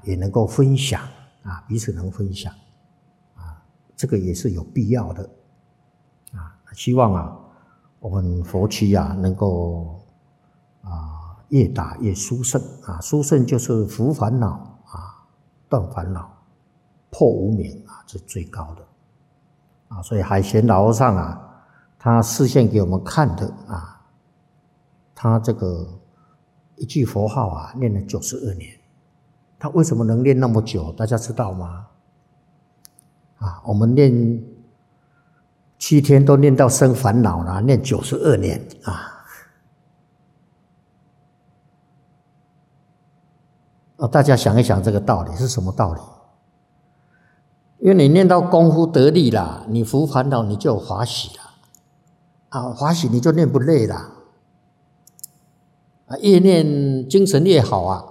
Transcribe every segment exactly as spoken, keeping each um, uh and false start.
也能够分享啊，彼此能分享啊，这个也是有必要的啊。希望啊，我们佛区啊能够啊越打越殊胜啊，殊胜就是伏烦恼啊，断烦恼，破无明啊，这是最高的啊。所以海贤老和尚啊，他示现给我们看的啊，他这个一句佛号啊，念了九十二年。他为什么能念那么久？大家知道吗？啊，我们念七天都念到生烦恼了，念九十二年啊！啊，大家想一想这个道理是什么道理？因为你念到功夫得力了，你伏烦恼，你就有欢喜了啊，欢喜你就念不累了啊，越念精神越好啊。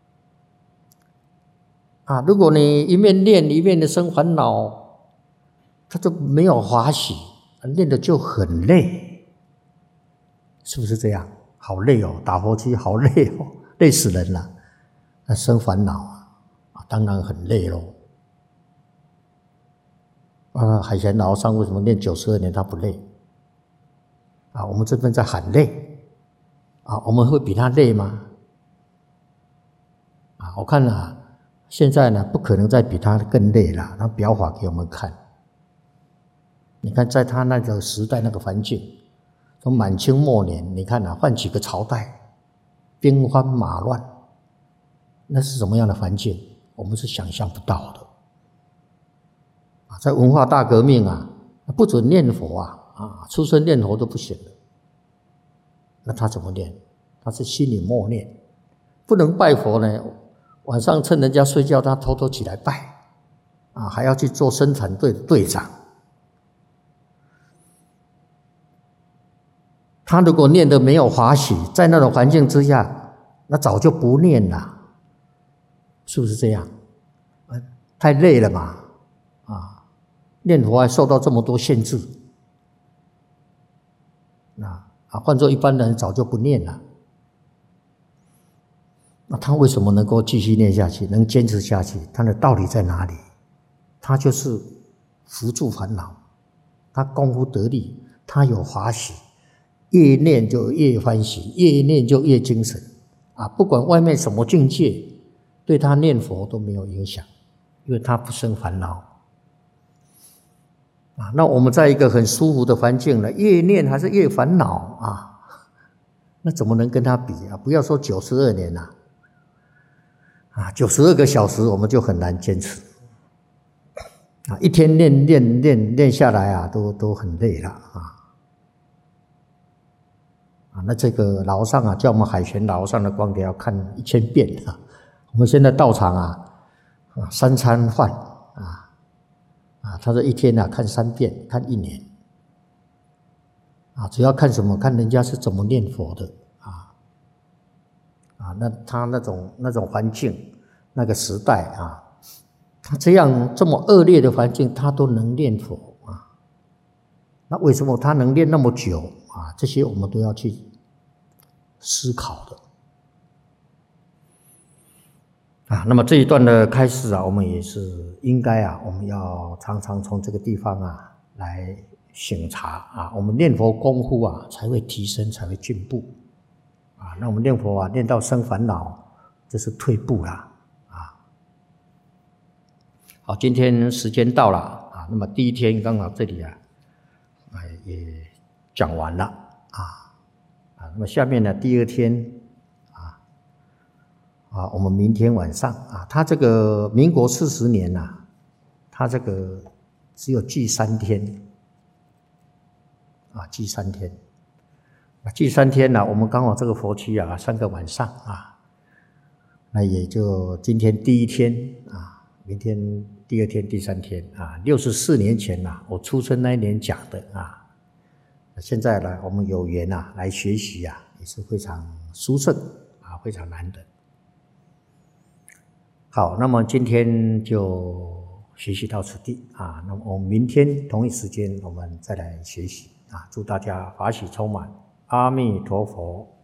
啊，如果你一面念一面的生烦恼，他就没有欢喜，念的就很累，是不是这样？好累哦，打佛七好累哦，累死人了。那生烦恼啊，当然很累咯。啊，海贤老和尚为什么念九十二年他不累？啊，我们这边在喊累，啊，我们会比他累吗？啊，我看啊。现在呢，不可能再比他更累了。他表法给我们看，你看，在他那个时代、那个环境，从满清末年，你看啊，换几个朝代，兵荒马乱，那是什么样的环境？我们是想象不到的。啊，在文化大革命啊，不准念佛啊，啊，出生念佛都不行了。那他怎么念？他是心里默念，不能拜佛呢。晚上趁人家睡觉，他偷偷起来拜，啊，还要去做生产队的队长。他如果念的没有欢喜，在那种环境之下，那早就不念了，是不是这样？啊，太累了嘛，啊，念佛还受到这么多限制，那啊，换做一般人早就不念了。那他为什么能够继续念下去，能坚持下去？他的道理在哪里？他就是伏住烦恼，他功夫得力，他有欢喜，越念就越欢喜，越念就越精神啊！不管外面什么境界，对他念佛都没有影响，因为他不生烦恼啊。那我们在一个很舒服的环境呢，越念还是越烦恼啊？那怎么能跟他比啊？不要说九十二年了。啊，九十二个小时我们就很难坚持啊！一天练练练练下来啊，都都很累了啊！啊，那这个老和尚啊，叫我们海贤老和尚的光碟要看一千遍啊！我们现在道场啊，啊三餐饭啊啊，他说一天啊看三遍，看一年啊，主要看什么？看人家是怎么念佛的。啊，那他那种那种环境，那个时代啊，他这样这么恶劣的环境，他都能念佛啊。那为什么他能念那么久啊？这些我们都要去思考的啊。那么这一段的开始啊，我们也是应该啊，我们要常常从这个地方啊来省察啊，我们念佛功夫啊才会提升，才会进步。啊，那我们念佛啊，念到生烦恼，这是退步啦，啊。好，今天时间到了啊，那么第一天刚好这里啊，啊也讲完了啊，啊，那么下面呢，第二天啊，啊，我们明天晚上啊，他这个民国四十年呐、啊，他这个只有祭三天，啊，祭三天。祭三天呢、啊，我们刚好这个佛区啊，三个晚上啊，那也就今天第一天啊，明天第二天、第三天啊，六十四年前呐、啊，我出生那一年讲的啊，现在呢，我们有缘啊来学习啊，也是非常殊胜啊，非常难得。好，那么今天就学习到此地啊，那么我们明天同一时间我们再来学习啊，祝大家法喜充满。阿弥陀佛。